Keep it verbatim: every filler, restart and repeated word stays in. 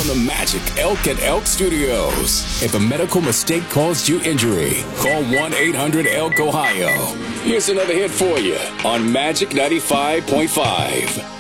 from the Magic Elk and Elk Studios. If a medical mistake caused you injury, call one eight hundred elk ohio. Here's another hit for you on Magic ninety-five point five.